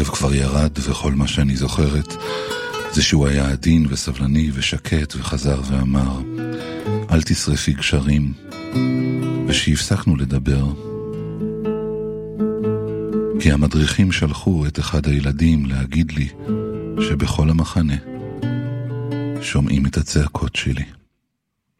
הערב כבר ירד, וכל מה שאני זוכרת זה שהוא היה עדין וסבלני ושקט, וחזר ואמר, אל תשרפי גשרים, ושהפסקנו לדבר. כי המדריכים שלחו את אחד הילדים להגיד לי שבכל המחנה שומעים את הצעקות שלי.